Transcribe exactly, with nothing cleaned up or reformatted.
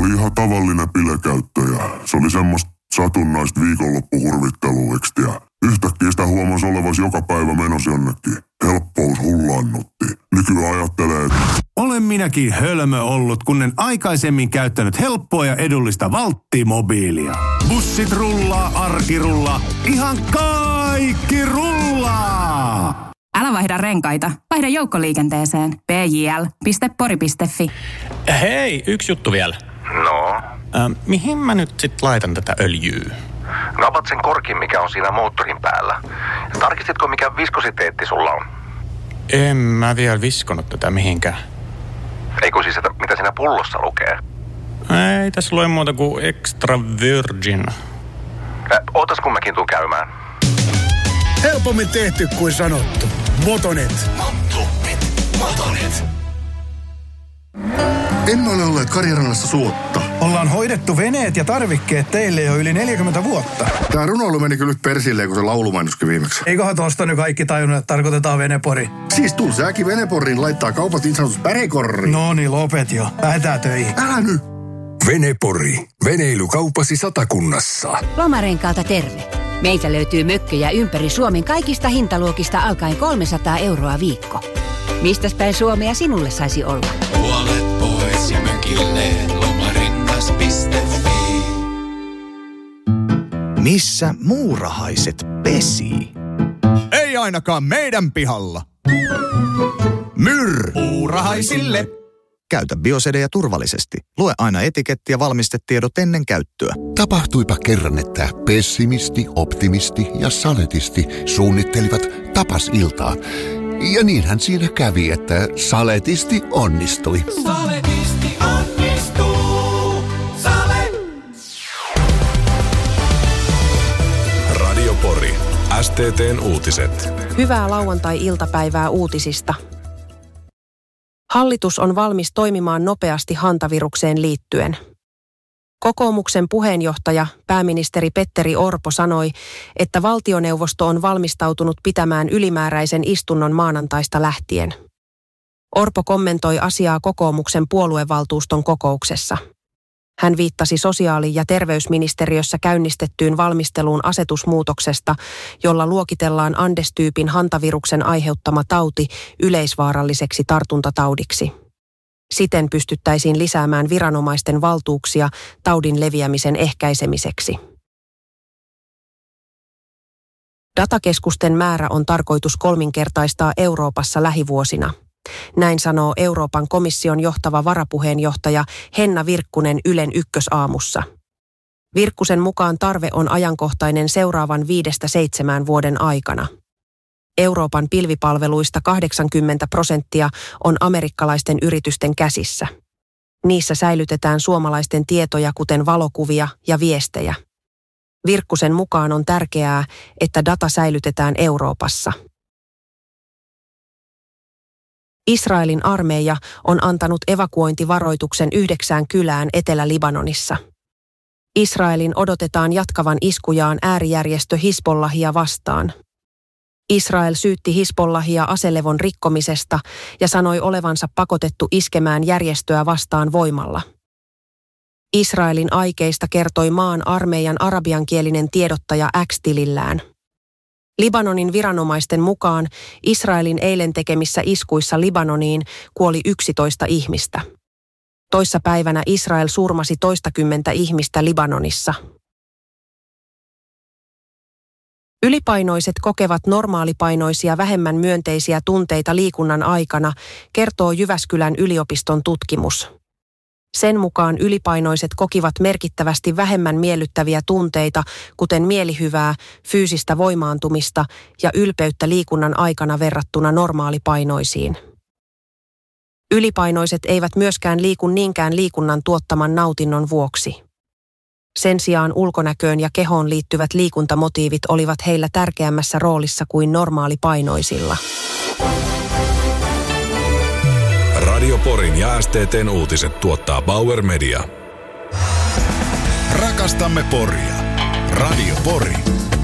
oli ihan tavallinen bilekäyttö ja se oli semmoista satunnaista viikonloppuhurvitteluekstiä. Yhtäkkiä sitä huomasi olevas joka päivä menossa jonnekin. Helppous hullannutti. Nykyään ajattelee, että... Olen minäkin hölmö ollut, kun en aikaisemmin käyttänyt helppoa ja edullista Valtti-mobiilia. Bussit rullaa, arki rullaa, ihan kaikki rullaa! Älä vaihda renkaita, vaihda joukkoliikenteeseen. p j l piste pori piste f i. Hei, yksi juttu vielä. No? Äh, mihin mä nyt sit laitan tätä öljyä? Napat sen korkin, mikä on siinä moottorin päällä. Tarkistitko, mikä viskositeetti sulla on? En mä vielä viskonut tätä mihinkään. Ei kun siis, että mitä siinä pullossa lukee? Ei tässä lue muuta kuin extra virgin. Äh, ootas kun mäkin tuun käymään. Helpommin tehty kuin sanottu. Motonet. Motonet. Motonet. Emme ole olleet Karjarannassa suotta. Ollaan hoidettu veneet ja tarvikkeet teille jo yli neljäkymmentä vuotta. Tää runoilu meni kyllä nyt persilleen, kun se laulumainoskin viimeksi. Eiköhän tosta nyt kaikki tajunnut, että tarkoitetaan Venepori. Siis tul sääkin Veneporiin laittaa kaupat niin sanotus pärekorriin. No niin, lopet jo. Lähdetään töihin. Älä nyt. Venepori. Veneilykaupasi Satakunnassa. Lomarenkaalta terve. Meiltä löytyy mökkejä ympäri Suomen kaikista hintaluokista alkaen kolmesataa euroa viikko. Mistäs päin Suomea sinulle saisi olla? Puolet pois ja mökilleen lomarengas piste fi. Missä muurahaiset pesii? Ei ainakaan meidän pihalla. Myrr! Muurahaisille! Käytä Biosedeja turvallisesti. Lue aina etiketti ja valmistetiedot ennen käyttöä. Tapahtuipa kerran, että pessimisti, optimisti ja saletisti suunnittelivat tapasiltaa. Ja niinhän siinä kävi, että saletisti onnistui. Saletisti onnistuu. Sale! Radio Pori. S T T:n uutiset. Hyvää lauantai-iltapäivää uutisista. Hallitus on valmis toimimaan nopeasti hantavirukseen liittyen. Kokoomuksen puheenjohtaja, pääministeri Petteri Orpo sanoi, että valtioneuvosto on valmistautunut pitämään ylimääräisen istunnon maanantaista lähtien. Orpo kommentoi asiaa kokoomuksen puoluevaltuuston kokouksessa. Hän viittasi sosiaali- ja terveysministeriössä käynnistettyyn valmisteluun asetusmuutoksesta, jolla luokitellaan Andes-tyypin hantaviruksen aiheuttama tauti yleisvaaralliseksi tartuntataudiksi. Siten pystyttäisiin lisäämään viranomaisten valtuuksia taudin leviämisen ehkäisemiseksi. Datakeskusten määrä on tarkoitus kolminkertaistaa Euroopassa lähivuosina. Näin sanoo Euroopan komission johtava varapuheenjohtaja Henna Virkkunen Ylen Ykkösaamussa. Virkkusen mukaan tarve on ajankohtainen seuraavan viidestä seitsemään vuoden aikana. Euroopan pilvipalveluista kahdeksankymmentä prosenttia on amerikkalaisten yritysten käsissä. Niissä säilytetään suomalaisten tietoja, kuten valokuvia ja viestejä. Virkkusen mukaan on tärkeää, että data säilytetään Euroopassa. Israelin armeija on antanut evakuointivaroituksen yhdeksään kylään Etelä-Libanonissa. Israelin odotetaan jatkavan iskujaan äärijärjestö Hisbollahia vastaan. Israel syytti Hisbollahia aselevon rikkomisesta ja sanoi olevansa pakotettu iskemään järjestöä vastaan voimalla. Israelin aikeista kertoi maan armeijan arabiankielinen tiedottaja X-tilillään. Libanonin viranomaisten mukaan Israelin eilen tekemissä iskuissa Libanoniin kuoli yksitoista ihmistä. Toissa päivänä Israel surmasi toistakymmentä ihmistä Libanonissa. Ylipainoiset kokevat normaalipainoisia vähemmän myönteisiä tunteita liikunnan aikana, kertoo Jyväskylän yliopiston tutkimus. Sen mukaan ylipainoiset kokivat merkittävästi vähemmän miellyttäviä tunteita, kuten mielihyvää, fyysistä voimaantumista ja ylpeyttä liikunnan aikana verrattuna normaalipainoisiin. Ylipainoiset eivät myöskään liiku niinkään liikunnan tuottaman nautinnon vuoksi. Sen sijaan ulkonäköön ja kehoon liittyvät liikuntamotiivit olivat heillä tärkeämmässä roolissa kuin normaalipainoisilla. Radio Porin ja S T T:n uutiset tuottaa Bauer Media. Rakastamme Poria. Radio Pori.